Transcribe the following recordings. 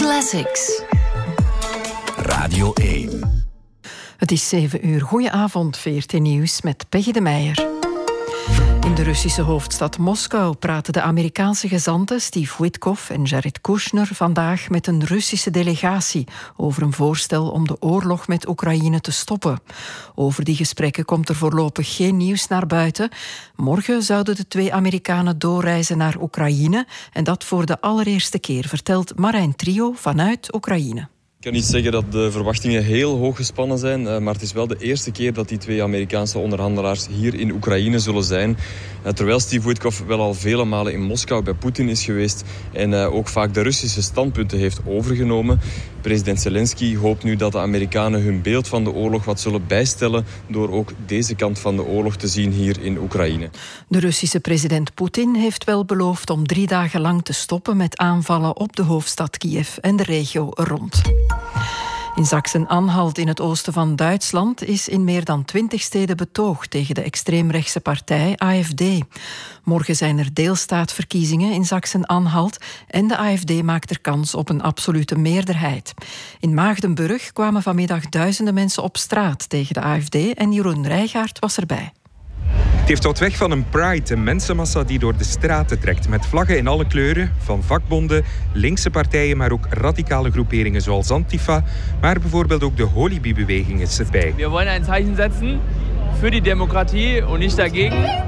Classics. Radio 1. Het is 7 uur. Goedenavond, VRT Nieuws met Peggy de Meijer. In de Russische hoofdstad Moskou praten de Amerikaanse gezanten Steve Witkoff en Jared Kushner vandaag met een Russische delegatie over een voorstel om de oorlog met Oekraïne te stoppen. Over die gesprekken komt er voorlopig geen nieuws naar buiten. Morgen zouden de 2 Amerikanen doorreizen naar Oekraïne en dat voor de allereerste keer, vertelt Marijn Trio vanuit Oekraïne. Ik kan niet zeggen dat de verwachtingen heel hoog gespannen zijn, maar het is wel de eerste keer dat die 2 Amerikaanse onderhandelaars hier in Oekraïne zullen zijn. Terwijl Steve Witkoff wel al vele malen in Moskou bij Poetin is geweest en ook vaak de Russische standpunten heeft overgenomen. President Zelensky hoopt nu dat de Amerikanen hun beeld van de oorlog wat zullen bijstellen door ook deze kant van de oorlog te zien hier in Oekraïne. De Russische president Poetin heeft wel beloofd om 3 dagen lang te stoppen met aanvallen op de hoofdstad Kiev en de regio er rond. In Sachsen-Anhalt in het oosten van Duitsland is in meer dan 20 steden betoog tegen de extreemrechtse partij AfD. Morgen zijn er deelstaatverkiezingen in Sachsen-Anhalt en de AfD maakt er kans op een absolute meerderheid. In Maagdenburg kwamen vanmiddag duizenden mensen op straat tegen de AfD en Jeroen Rijgaard was erbij. Het heeft wat weg van een pride, een mensenmassa die door de straten trekt. Met vlaggen in alle kleuren, van vakbonden, linkse partijen, maar ook radicale groeperingen zoals Antifa. Maar bijvoorbeeld ook de Holibi-beweging is erbij. We willen een Zeichen zetten voor die democratie en niet dagegen.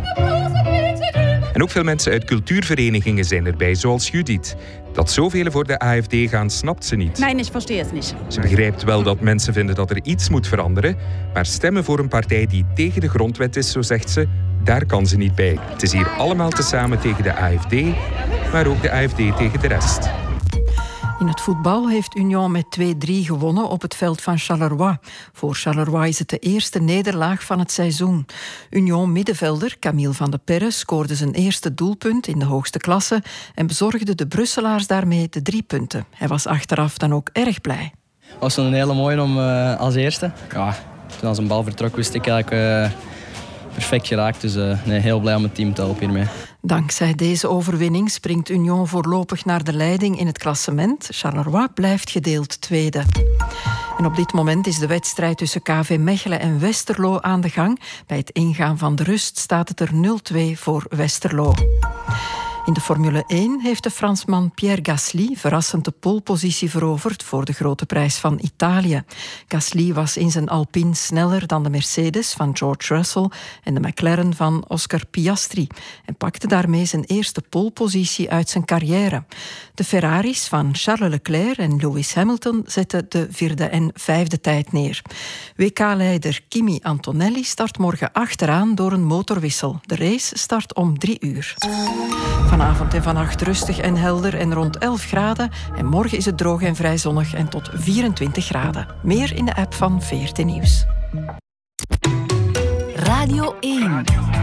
En ook veel mensen uit cultuurverenigingen zijn erbij, zoals Judith. Dat zoveel voor de AfD gaan, snapt ze niet. Nee, ik verstehe het niet. Ze begrijpt wel dat mensen vinden dat er iets moet veranderen, maar stemmen voor een partij die tegen de grondwet is, zo zegt ze, daar kan ze niet bij. Het is hier allemaal tezamen tegen de AfD, maar ook de AfD tegen de rest. In het voetbal heeft Union met 2-3 gewonnen op het veld van Charleroi. Voor Charleroi is het de eerste nederlaag van het seizoen. Union-middenvelder Camille van de Perre scoorde zijn eerste doelpunt in de hoogste klasse en bezorgde de Brusselaars daarmee de 3 punten. Hij was achteraf dan ook erg blij. Het was een hele mooie om als eerste. Ja, toen als een bal vertrok wist ik eigenlijk perfect geraakt. Dus heel blij om het team te helpen hiermee. Dankzij deze overwinning springt Union voorlopig naar de leiding in het klassement. Charleroi blijft gedeeld tweede. En op dit moment is de wedstrijd tussen KV Mechelen en Westerlo aan de gang. Bij het ingaan van de rust staat het er 0-2 voor Westerlo. In de Formule 1 heeft de Fransman Pierre Gasly verrassend de polepositie veroverd voor de grote prijs van Italië. Gasly was in zijn Alpine sneller dan de Mercedes van George Russell en de McLaren van Oscar Piastri en pakte daarmee zijn eerste polepositie uit zijn carrière. De Ferraris van Charles Leclerc en Lewis Hamilton zetten de 4e en 5e tijd neer. WK-leider Kimi Antonelli start morgen achteraan door een motorwissel. De race start om 3 uur. Vanavond en vannacht rustig en helder en rond 11 graden. En morgen is het droog en vrij zonnig en tot 24 graden. Meer in de app van VRT Nieuws. Radio 1.